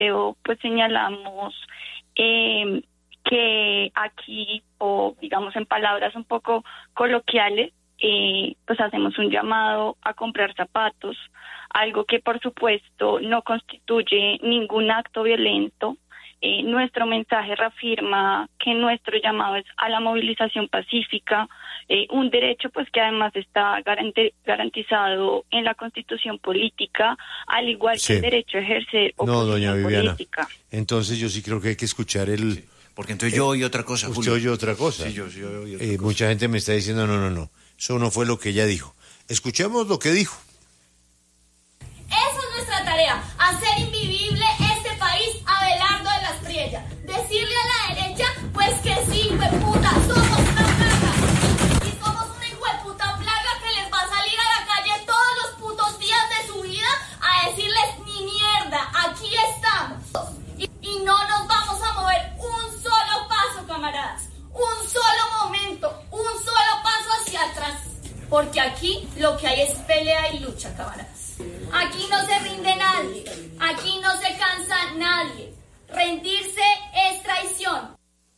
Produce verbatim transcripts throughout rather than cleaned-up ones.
video pues señalamos eh, que aquí, o digamos en palabras un poco coloquiales, eh, pues hacemos un llamado a comprar zapatos, algo que por supuesto no constituye ningún acto violento. Eh, nuestro mensaje reafirma que nuestro llamado es a la movilización pacífica, eh, un derecho pues que además está garanti- garantizado en la Constitución política, al igual Sí. que el derecho a ejercer oposición No, doña Viviana. política. Entonces yo sí creo que hay que escuchar el... Sí, porque entonces yo oí otra cosa, Usted Julio. oye otra cosa. Sí, yo sí oí otra Eh, cosa. mucha gente me está diciendo, no, no, no, eso no fue lo que ella dijo. Escuchemos lo que dijo. Esa es nuestra tarea, hacer invivible este país a Abelardo de las Priellas. Decirle a la derecha, pues que sí, hueputa, somos una plaga. Y somos una hijueputa plaga que les va a salir a la calle todos los putos días de su vida a decirles ni mierda, aquí estamos. Y, y no nos vamos a mover un solo paso, camaradas. Un solo momento, un solo paso hacia atrás. Porque aquí lo que hay es pelea y lucha, camaradas. Aquí no se rinde nadie, aquí no se cansa nadie. Rendirse es traición.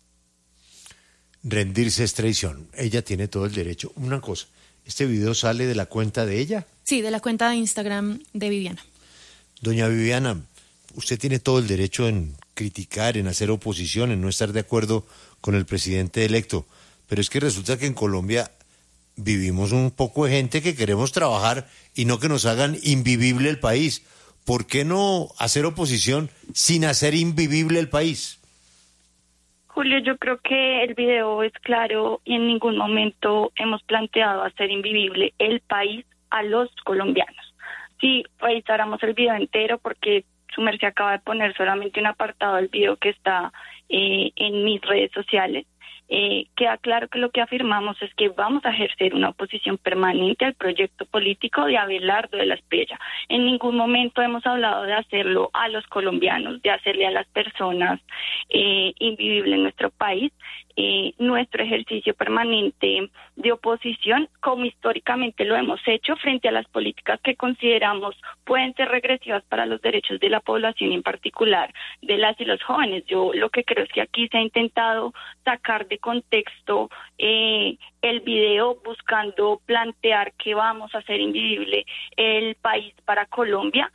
Rendirse es traición. Ella tiene todo el derecho. Una cosa, ¿este video sale de la cuenta de ella? Sí, de la cuenta de Instagram de Viviana. Doña Viviana, usted tiene todo el derecho en criticar, en hacer oposición, en no estar de acuerdo con el presidente electo, pero es que resulta que en Colombia vivimos un poco de gente que queremos trabajar y no que nos hagan invivible el país. ¿Por qué no hacer oposición sin hacer invivible el país? Julio, yo creo que el video es claro y en ningún momento hemos planteado hacer invivible el país a los colombianos. Si revisáramos el video entero, porque su merced acaba de poner solamente un apartado del video que está eh, en mis redes sociales, Eh, queda claro que lo que afirmamos es que vamos a ejercer una oposición permanente al proyecto político de Abelardo de las Priellas. En ningún momento hemos hablado de hacerlo a los colombianos, de hacerle a las personas eh, invivible en nuestro país. Eh, nuestro ejercicio permanente de oposición, como históricamente lo hemos hecho frente a las políticas que consideramos pueden ser regresivas para los derechos de la población, en particular de las y los jóvenes. Yo lo que creo es que aquí se ha intentado sacar de contexto eh, el video buscando plantear que vamos a hacer invivible el país para Colombia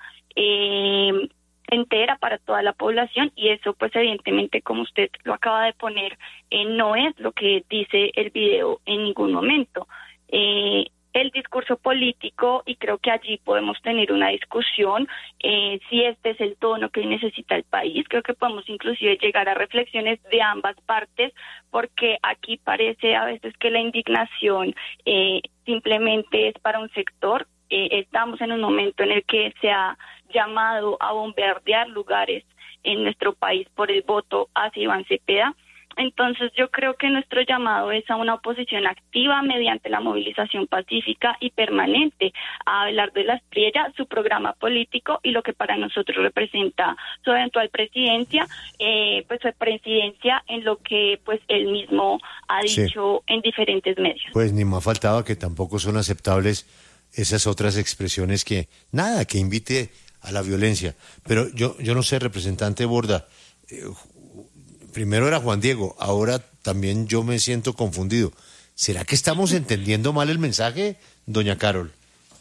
eh, entera, para toda la población, y eso pues evidentemente, como usted lo acaba de poner, eh, no es lo que dice el video en ningún momento. Eh, el discurso político, y creo que allí podemos tener una discusión, eh, si este es el tono que necesita el país. Creo que podemos inclusive llegar a reflexiones de ambas partes, porque aquí parece a veces que la indignación eh, simplemente es para un sector. Eh, estamos en un momento en el que se ha llamado a bombardear lugares en nuestro país por el voto hacia Iván Cepeda. Entonces yo creo que nuestro llamado es a una oposición activa mediante la movilización pacífica y permanente a Abelardo de las Priellas, su programa político y lo que para nosotros representa su eventual presidencia, eh, pues su presidencia en lo que pues él mismo ha dicho sí. en diferentes medios. Pues ni más faltaba que tampoco son aceptables esas otras expresiones que, nada, que invite a la violencia. Pero yo, yo no sé, representante Borda, eh, primero era Juan Diego, ahora también yo me siento confundido. ¿Será que estamos entendiendo mal el mensaje, doña Carol?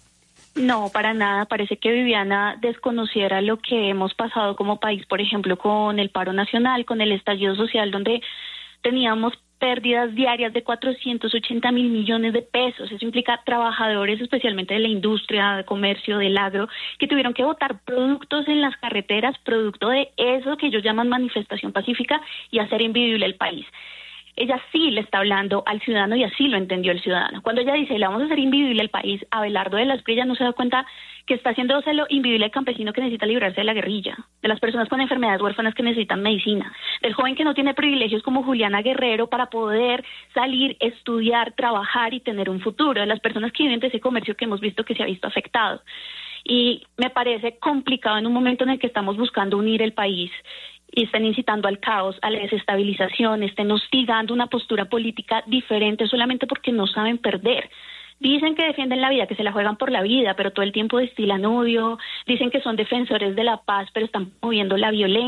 No, para nada. Parece que Viviana desconociera lo que hemos pasado como país, por ejemplo, con el paro nacional, con el estallido social, donde teníamos pérdidas diarias de cuatrocientos ochenta mil millones de pesos. Eso implica trabajadores, especialmente de la industria, de comercio, del agro, que tuvieron que botar productos en las carreteras, producto de eso que ellos llaman manifestación pacífica, y hacer invivible el país. Ella sí le está hablando al ciudadano y así lo entendió el ciudadano. Cuando ella dice, le vamos a hacer invivible el país, Abelardo de las Priellas no se da cuenta que está haciéndoselo invivible al campesino que necesita librarse de la guerrilla, de las personas con enfermedades huérfanas que necesitan medicina, del joven que no tiene privilegios como Juliana Guerrero para poder salir, estudiar, trabajar y tener un futuro, de las personas que viven de ese comercio que hemos visto que se ha visto afectado. Y me parece complicado en un momento en el que estamos buscando unir el país y están incitando al caos, a la desestabilización, estén hostigando una postura política diferente solamente porque no saben perder. Dicen que defienden la vida, que se la juegan por la vida, pero todo el tiempo destilan odio, dicen que son defensores de la paz, pero están moviendo la violencia.